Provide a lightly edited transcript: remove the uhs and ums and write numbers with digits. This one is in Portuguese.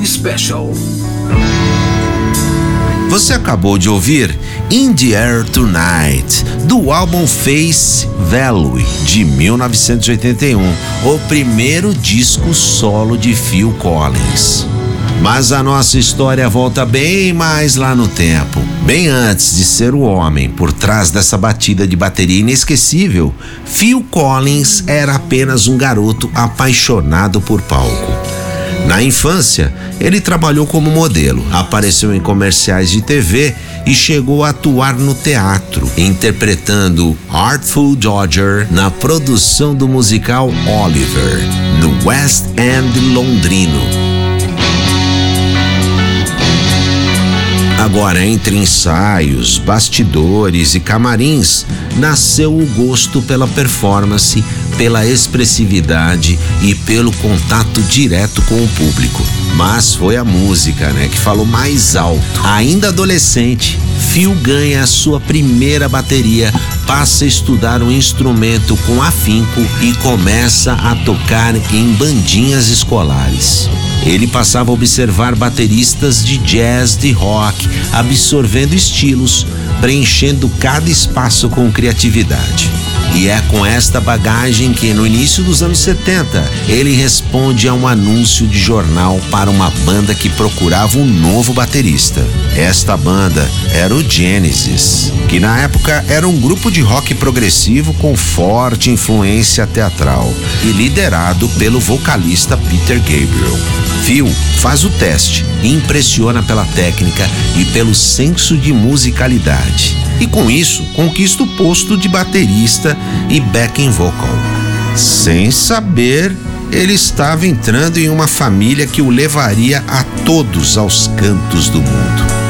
Special. Você acabou de ouvir In the Air Tonight, do álbum Face Value, de 1981, o primeiro disco solo de Phil Collins. Mas a nossa história volta bem mais lá no tempo. Bem antes de ser o homem por trás dessa batida de bateria inesquecível, Phil Collins era apenas um garoto apaixonado por palco. Na infância, ele trabalhou como modelo, apareceu em comerciais de TV e chegou a atuar no teatro, interpretando Artful Dodger na produção do musical Oliver, no West End londrino. Agora, entre ensaios, bastidores e camarins, nasceu o gosto pela performance, pela expressividade e pelo contato direto com o público. Mas foi a música, que falou mais alto. Ainda adolescente, Phil ganha a sua primeira bateria, passa a estudar um instrumento com afinco e começa a tocar em bandinhas escolares. Ele passava a observar bateristas de jazz, de rock, absorvendo estilos, preenchendo cada espaço com criatividade. E é com esta bagagem que, no início dos anos 70, ele responde a um anúncio de jornal para uma banda que procurava um novo baterista. Esta banda era o Genesis, que na época era um grupo de rock progressivo com forte influência teatral e liderado pelo vocalista Peter Gabriel. Phil faz o teste e impressiona pela técnica e pelo senso de musicalidade. E com isso, conquista o posto de baterista e backing vocal. Sem saber, ele estava entrando em uma família que o levaria a todos aos cantos do mundo.